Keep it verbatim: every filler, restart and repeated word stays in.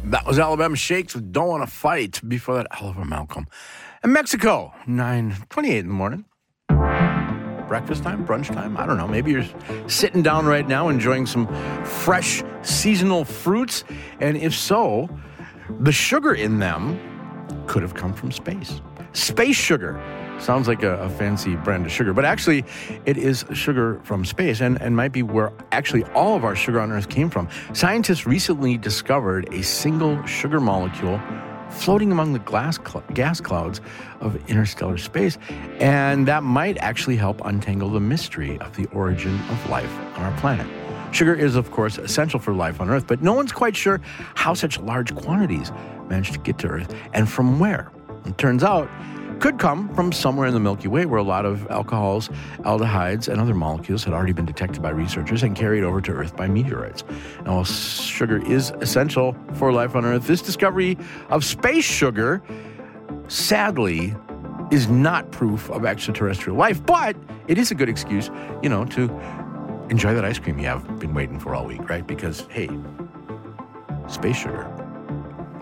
That was Alabama Shakes with Don't Want to Fight. Before that, Oliver Malcolm. And Mexico, nine twenty-eight in the morning. Breakfast time, brunch time, I don't know. Maybe you're sitting down right now enjoying some fresh seasonal fruits. And if so, the sugar in them could have come from space. Space sugar. Sounds like a, a fancy brand of sugar, but actually it is sugar from space and, and might be where actually all of our sugar on Earth came from. Scientists recently discovered a single sugar molecule floating among the glass cl- gas clouds of interstellar space, and that might actually help untangle the mystery of the origin of life on our planet. Sugar is, of course, essential for life on Earth, but no one's quite sure how such large quantities managed to get to Earth and from where. It turns out could come from somewhere in the Milky Way where a lot of alcohols, aldehydes, and other molecules had already been detected by researchers and carried over to Earth by meteorites. Now, while sugar is essential for life on Earth, this discovery of space sugar, sadly, is not proof of extraterrestrial life, but it is a good excuse, you know, to enjoy that ice cream you have been waiting for all week, right? Because, hey, space sugar.